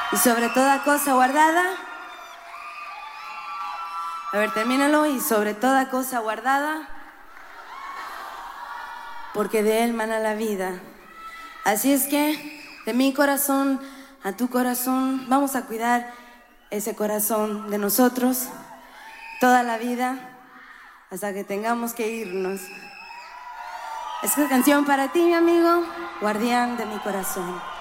Y sobre toda cosa guardada. A ver, termínalo. Y sobre toda cosa guardada, porque de él mana la vida. Así es que, de mi corazón a tu corazón, vamos a cuidar ese corazón de nosotros toda la vida, hasta que tengamos que irnos. Esta canción para ti, mi amigo, guardián de mi corazón.